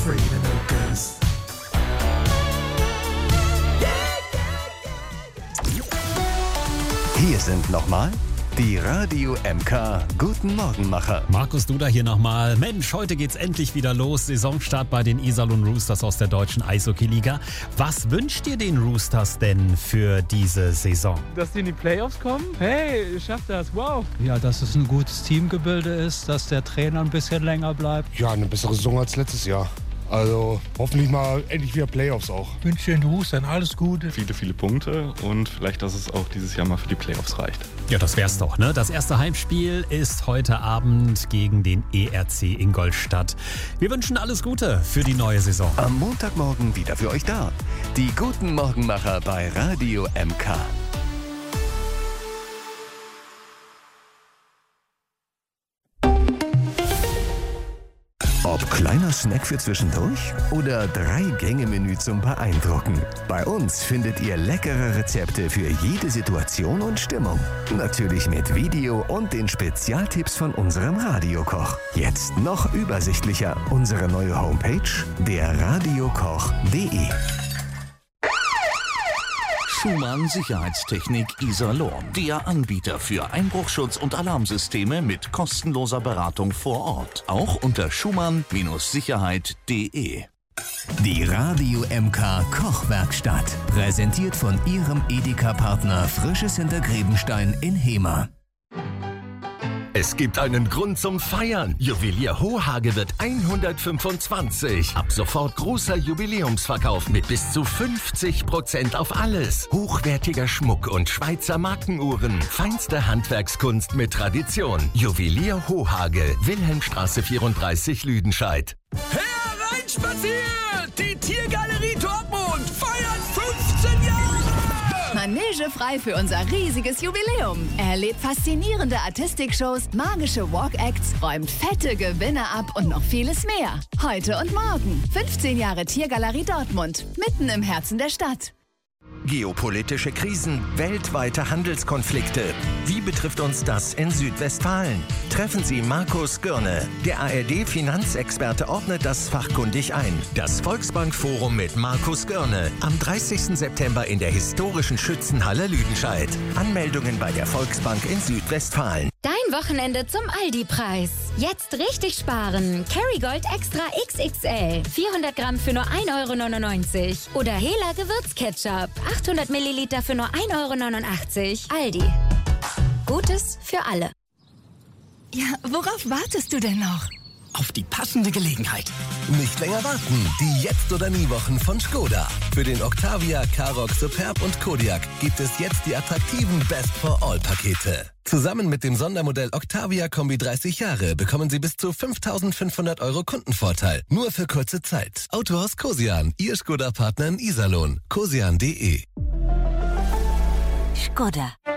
Frieden Lucas. Hier sind nochmal die Radio MK Guten Morgenmacher. Markus Duda hier nochmal. Mensch, heute geht's endlich wieder los. Saisonstart bei den Iserlohn Roosters aus der deutschen Eishockey-Liga. Was wünscht ihr den Roosters denn für diese Saison? Dass die in die Playoffs kommen? Hey, schafft das, wow. Ja, dass es ein gutes Teamgebilde ist, dass der Trainer ein bisschen länger bleibt. Ja, eine bessere Saison als letztes Jahr. Also hoffentlich mal endlich wieder Playoffs auch. Ich wünsche den Roostern alles Gute. Viele Punkte und vielleicht, dass es auch dieses Jahr mal für die Playoffs reicht. Ja, das wär's doch, ne? Das erste Heimspiel ist heute Abend gegen den ERC Ingolstadt. Wir wünschen alles Gute für die neue Saison. Am Montagmorgen wieder für euch da. Die Guten Morgenmacher bei Radio MK. Ob kleiner Snack für zwischendurch oder 3-Gänge-Menü zum Beeindrucken. Bei uns findet ihr leckere Rezepte für jede Situation und Stimmung. Natürlich mit Video und den Spezialtipps von unserem Radiokoch. Jetzt noch übersichtlicher. Unsere neue Homepage, derradiokoch.de. Schumann Sicherheitstechnik Iserlohn. Der Anbieter für Einbruchschutz und Alarmsysteme mit kostenloser Beratung vor Ort. Auch unter schumann-sicherheit.de. Die Radio MK Kochwerkstatt. Präsentiert von Ihrem Edeka-Partner Frisches Hintergrebenstein in Hemer. Es gibt einen Grund zum Feiern. Juwelier Hohage wird 125. Ab sofort großer Jubiläumsverkauf mit bis zu 50% auf alles. Hochwertiger Schmuck und Schweizer Markenuhren. Feinste Handwerkskunst mit Tradition. Juwelier Hohage, Wilhelmstraße 34, Lüdenscheid. Hereinspaziert! Die Tiergalerie Dortmund feiert 15 Jahre! Manege frei für unser riesiges Jubiläum. Erlebt faszinierende Artistikshows, magische Walk-Acts, räumt fette Gewinne ab und noch vieles mehr. Heute und morgen. 15 Jahre Tiergalerie Dortmund. Mitten im Herzen der Stadt. Geopolitische Krisen, weltweite Handelskonflikte. Wie betrifft uns das in Südwestfalen? Treffen Sie Markus Görne. Der ARD-Finanzexperte ordnet das fachkundig ein. Das Volksbank-Forum mit Markus Görne. Am 30. September in der historischen Schützenhalle Lüdenscheid. Anmeldungen bei der Volksbank in Südwestfalen. Dein Wochenende zum Aldi-Preis. Jetzt richtig sparen. Kerrygold Extra XXL. 400 Gramm für nur 1,99 €. Oder Hela Gewürzketchup. 800 Milliliter für nur 1,89 €. Aldi. Gutes für alle. Ja, worauf wartest du denn noch? Auf die passende Gelegenheit. Nicht länger warten. Die Jetzt- oder Nie-Wochen von Skoda. Für den Octavia, Karoq, Superb und Kodiaq gibt es jetzt die attraktiven Best-for-All-Pakete. Zusammen mit dem Sondermodell Octavia Kombi 30 Jahre bekommen Sie bis zu 5.500 € Kundenvorteil. Nur für kurze Zeit. Autohaus Kosian, Ihr Skoda-Partner in Iserlohn. kosian.de. Skoda.